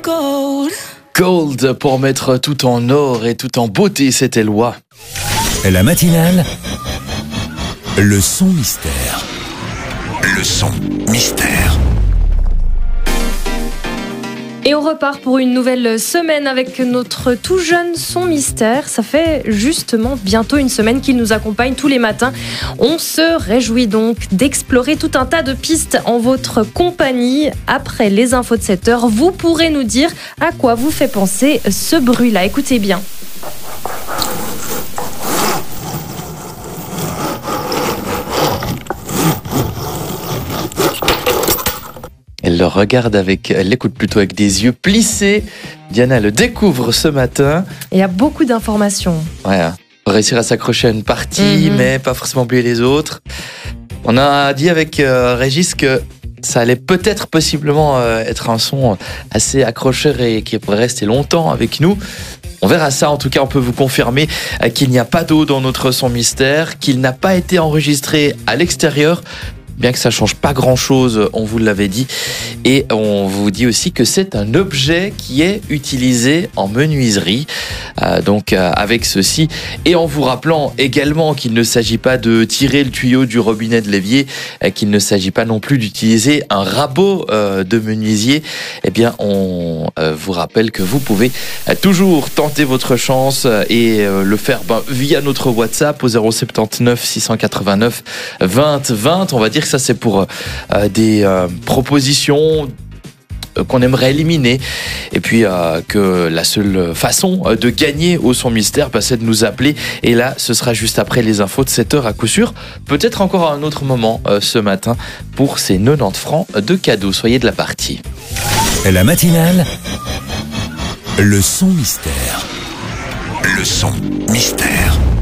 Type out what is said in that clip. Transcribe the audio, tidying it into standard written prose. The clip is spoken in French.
Gold pour mettre tout en or et tout en beauté, c'était Loi. La matinale, le son mystère. Le son mystère. Et on repart pour une nouvelle semaine avec notre tout jeune son mystère. Ça fait justement bientôt une semaine qu'il nous accompagne tous les matins. On se réjouit donc d'explorer tout un tas de pistes en votre compagnie. Après les infos de 7 heures, vous pourrez nous dire à quoi vous fait penser ce bruit-là. Écoutez bien. Elle le regarde elle l'écoute plutôt avec des yeux plissés. Diana le découvre ce matin. Il y a beaucoup d'informations. Ouais, pour réussir à s'accrocher à une partie, mais pas forcément oublier les autres. On a dit avec Régis que ça allait peut-être possiblement être un son assez accrocheur et qui pourrait rester longtemps avec nous. On verra ça, en tout cas on peut vous confirmer qu'il n'y a pas d'eau dans notre son mystère, qu'il n'a pas été enregistré à l'extérieur. Bien que ça change pas grand-chose, on vous l'avait dit. Et on vous dit aussi que c'est un objet qui est utilisé en menuiserie. Donc avec ceci, et en vous rappelant également qu'il ne s'agit pas de tirer le tuyau du robinet de l'évier, qu'il ne s'agit pas non plus d'utiliser un rabot de menuisier, eh bien on vous rappelle que vous pouvez toujours tenter votre chance et le faire via notre WhatsApp au 079 689 20 20. On va dire que ça c'est pour des propositions qu'on aimerait éliminer, et puis que la seule façon de gagner au son mystère, c'est de nous appeler, et là ce sera juste après les infos de 7 heures à coup sûr, peut-être encore à un autre moment ce matin pour ces 90 francs de cadeaux. Soyez de la partie. La matinale, le son mystère. Le son mystère.